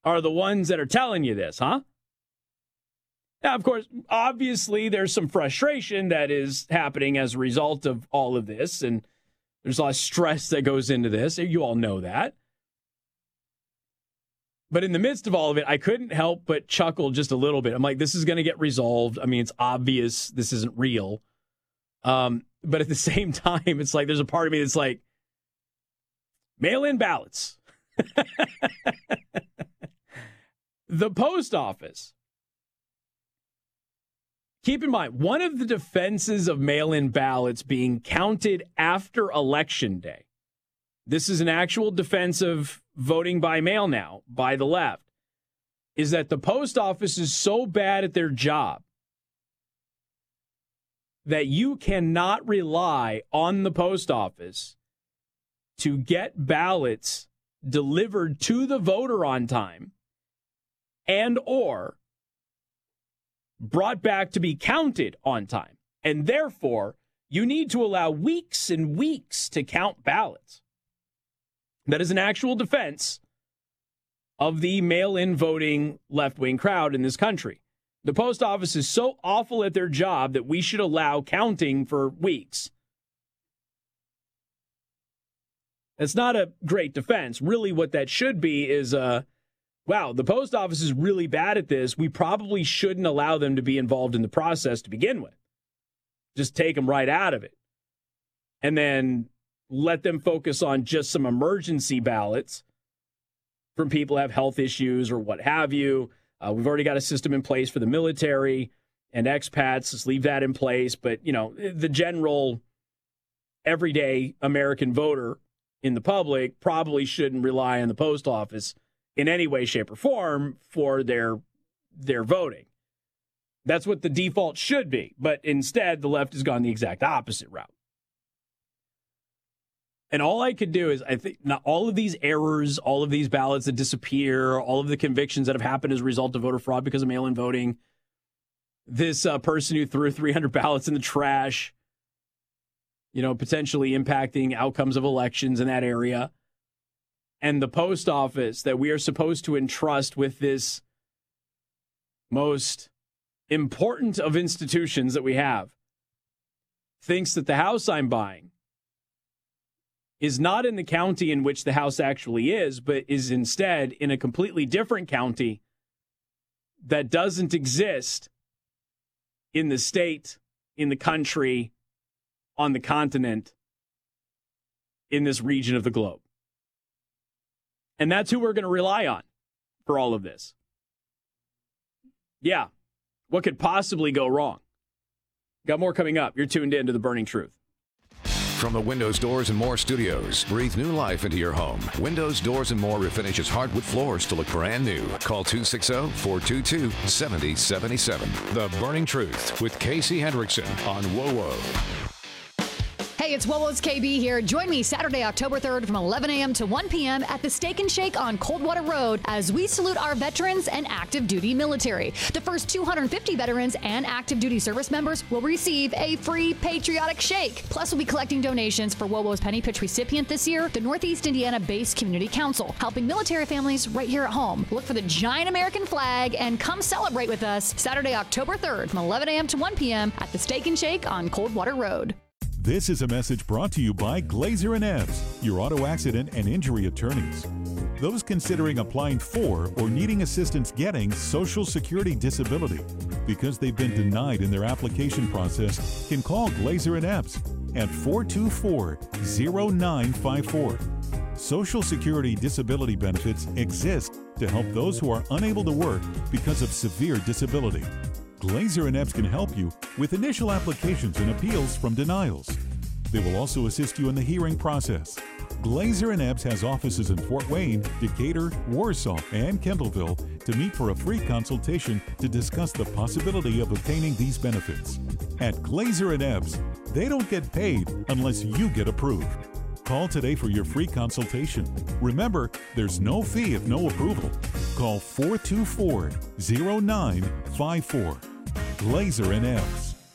are the ones that are telling you this, huh? Now, of course, obviously, there's some frustration that is happening as a result of all of this, and there's a lot of stress that goes into this. You all know that. But in the midst of all of it, I couldn't help but chuckle just a little bit. I'm like, this is going to get resolved. I mean, it's obvious this isn't real. But at the same time, it's like there's a part of me that's like, mail-in ballots. The post office. Keep in mind, one of the defenses of mail-in ballots being counted after Election Day, this is an actual defense of voting by mail now, by the left, is that the post office is so bad at their job that you cannot rely on the post office to get ballots delivered to the voter on time and or brought back to be counted on time. And therefore, you need to allow weeks and weeks to count ballots. That is an actual defense of the mail-in voting left-wing crowd in this country. The post office is so awful at their job that we should allow counting for weeks. That's not a great defense. Really, what that should be is, wow, the post office is really bad at this. We probably shouldn't allow them to be involved in the process to begin with. Just take them right out of it. And then let them focus on just some emergency ballots from people who have health issues or what have you. We've already got a system in place for the military and expats. Let's leave that in place. But, you know, the general everyday American voter in the public probably shouldn't rely on the post office in any way, shape, or form for their voting. That's what the default should be. But instead, the left has gone the exact opposite route. And all I could do is, I think, not all of these errors, all of these ballots that disappear, all of the convictions that have happened as a result of voter fraud because of mail-in voting, this person who threw 300 ballots in the trash, you know, potentially impacting outcomes of elections in that area, and the post office that we are supposed to entrust with this most important of institutions that we have, thinks that the house I'm buying is not in the county in which the house actually is, but is instead in a completely different county that doesn't exist in the state, in the country, on the continent, in this region of the globe. And that's who we're going to rely on for all of this. Yeah. What could possibly go wrong? Got more coming up. You're tuned in to The Burning Truth. From the Windows, Doors, and More studios, breathe new life into your home. Windows, Doors, and More refinishes hardwood floors to look brand new. Call 260-422-7077. The Burning Truth with Casey Hendrickson on WOWO. Hey, it's WOWO's KB here. Join me Saturday, October 3rd from 11 a.m. to 1 p.m. at the Steak and Shake on Coldwater Road as we salute our veterans and active duty military. The first 250 veterans and active duty service members will receive a free patriotic shake. Plus, we'll be collecting donations for WOWO's Penny Pitch recipient this year, the Northeast Indiana-based Community Council, helping military families right here at home. Look for the giant American flag and come celebrate with us Saturday, October 3rd from 11 a.m. to 1 p.m. at the Steak and Shake on Coldwater Road. This is a message brought to you by Glazer and Ebbs, your auto accident and injury attorneys. Those considering applying for or needing assistance getting Social Security disability because they've been denied in their application process can call Glazer and Ebbs at 424-0954. Social Security disability benefits exist to help those who are unable to work because of severe disability. Glazer and Ebbs can help you with initial applications and appeals from denials. They will also assist you in the hearing process. Glazer and Ebbs has offices in Fort Wayne, Decatur, Warsaw, and Kendallville to meet for a free consultation to discuss the possibility of obtaining these benefits. At Glazer and Ebbs, they don't get paid unless you get approved. Call today for your free consultation. Remember, there's no fee if no approval. Call 424-0954. Glazer and Ebbs.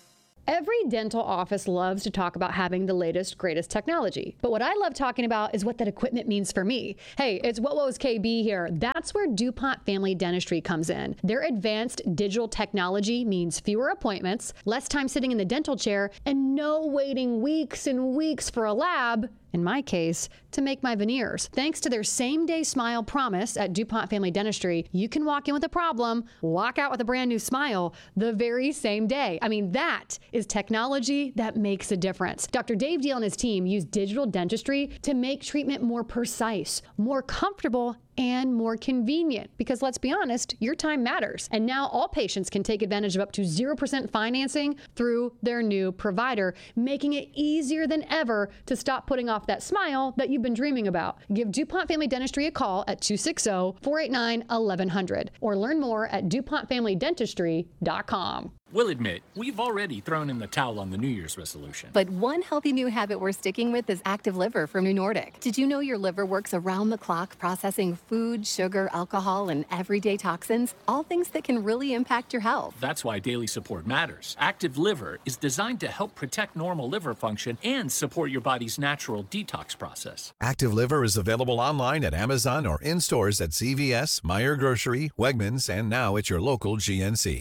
Every dental office loves to talk about having the latest, greatest technology. But what I love talking about is what that equipment means for me. Hey, it's Wowo's KB here. That's where DuPont Family Dentistry comes in. Their advanced digital technology means fewer appointments, less time sitting in the dental chair, and no waiting weeks and weeks for a lab, in my case, to make my veneers. Thanks to their same-day smile promise at DuPont Family Dentistry, you can walk in with a problem, walk out with a brand new smile the very same day. I mean, that is technology that makes a difference. Dr. Dave Deal and his team use digital dentistry to make treatment more precise, more comfortable, and more convenient, because let's be honest, your time matters. And now all patients can take advantage of up to 0% financing through their new provider, making it easier than ever to stop putting off that smile that you've been dreaming about. Give DuPont Family Dentistry a call at 260-489-1100 or learn more at DuPontFamilyDentistry.com. We'll admit, we've already thrown in the towel on the New Year's resolution. But one healthy new habit we're sticking with is Active Liver from New Nordic. Did you know your liver works around the clock processing food, sugar, alcohol, and everyday toxins? All things that can really impact your health. That's why daily support matters. Active Liver is designed to help protect normal liver function and support your body's natural detox process. Active Liver is available online at Amazon or in stores at CVS, Meijer Grocery, Wegmans, and now at your local GNC.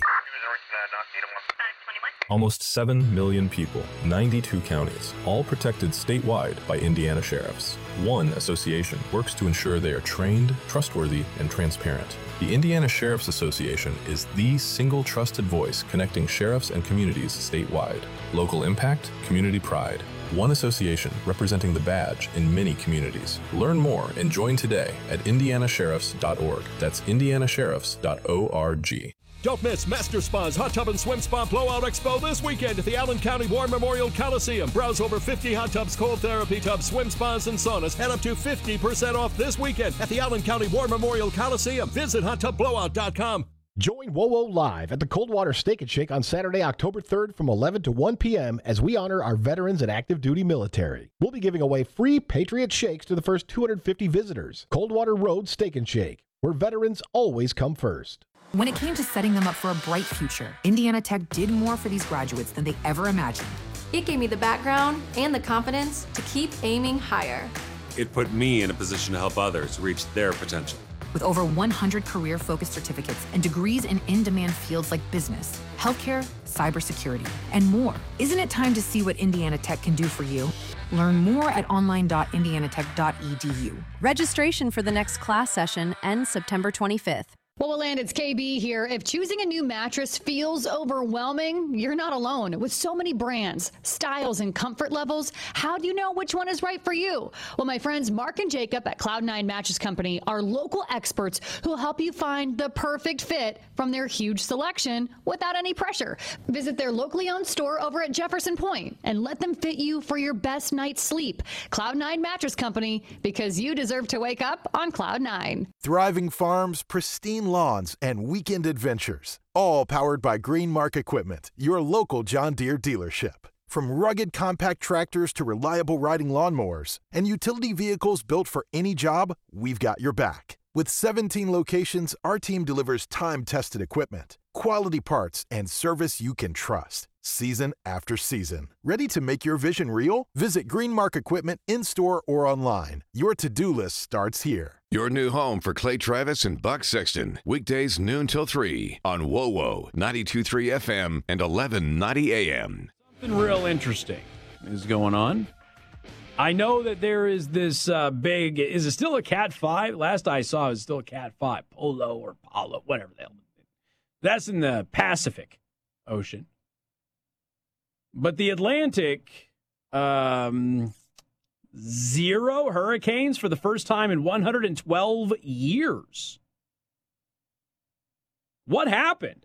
Almost 7 million people, 92 counties, all protected statewide by Indiana sheriffs. One association works to ensure they are trained, trustworthy, and transparent. The Indiana Sheriff's Association is the single trusted voice connecting sheriffs and communities statewide. Local impact, community pride. One association representing the badge in many communities. Learn more and join today at indianasheriffs.org. That's indianasheriffs.org. Don't miss Master Spa's Hot Tub and Swim Spa Blowout Expo this weekend at the Allen County War Memorial Coliseum. Browse over 50 hot tubs, cold therapy tubs, swim spas, and saunas, and up to 50% off this weekend at the Allen County War Memorial Coliseum. Visit HotTubBlowout.com. Join WoWo live at the Coldwater Steak and Shake on Saturday, October 3rd from 11 to 1 p.m. as we honor our veterans and active duty military. We'll be giving away free Patriot Shakes to the first 250 visitors. Coldwater Road Steak and Shake, where veterans always come first. When it came to setting them up for a bright future, Indiana Tech did more for these graduates than they ever imagined. It gave me the background and the confidence to keep aiming higher. It put me in a position to help others reach their potential. With over 100 career-focused certificates and degrees in in-demand fields like business, healthcare, cybersecurity, and more. Isn't it time to see what Indiana Tech can do for you? Learn more at online.indianatech.edu. Registration for the next class session ends September 25th. Well, Land, it's KB here. If choosing a new mattress feels overwhelming, you're not alone. With so many brands, styles, and comfort levels, how do you know which one is right for you? Well, my friends Mark and Jacob at Cloud9 Mattress Company are local experts who will help you find the perfect fit from their huge selection without any pressure. Visit their locally owned store over at Jefferson Point and let them fit you for your best night's sleep. Cloud9 Mattress Company, because you deserve to wake up on Cloud 9. Thriving farms, pristine lawns, and weekend adventures. All powered by Greenmark Equipment, your local John Deere dealership. From rugged compact tractors to reliable riding lawnmowers and utility vehicles built for any job, we've got your back. With 17 locations, our team delivers time-tested equipment, quality parts, and service you can trust, season after season. Ready to make your vision real? Visit Greenmark Equipment in-store or online. Your to-do list starts here. Your new home for Clay Travis and Buck Sexton. Weekdays noon till 3 on WoWo 92.3 FM and 1190 AM. Something real interesting is going on. I know that there is this big, is it still a Cat 5? Last I saw it was still a Cat 5, Polo or Palo, whatever the hell. That's in the Pacific Ocean. But the Atlantic, 0 hurricanes for the first time in 112 years. What happened?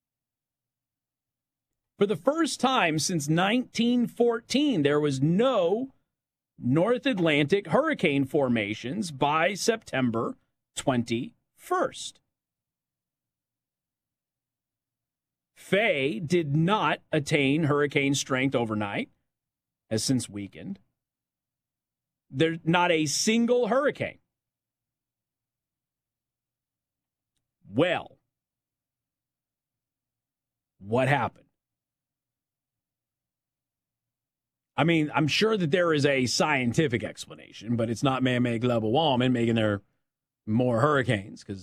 For the first time since 1914, there was no North Atlantic hurricane formations by September 21st. Faye did not attain hurricane strength overnight, has since weakened. There's not a single hurricane. Well, what happened? I mean, I'm sure that there is a scientific explanation, but it's not man-made global warming making there more hurricanes, because